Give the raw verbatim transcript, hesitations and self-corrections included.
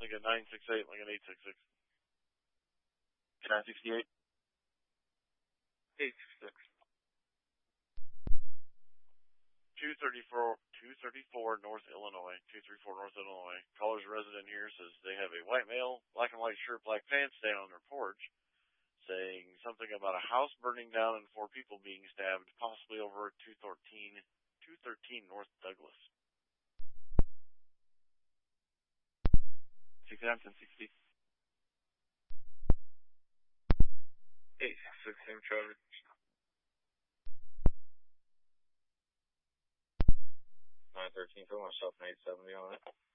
Lincoln nine six eight, Lincoln eight six six. nine sixty-eight. eight six six. two thirty-four, two thirty-four North Illinois, two thirty-four North Illinois. Caller's resident here says they have a white male, black and white shirt, black pants, standing on their porch, saying something about a house burning down and four people being stabbed, possibly over at two thirteen, two thirteen North Douglas. sixty-nine, ten sixty. eight six six, same Trevor. nine thirteen, for myself, and eight seventy on it.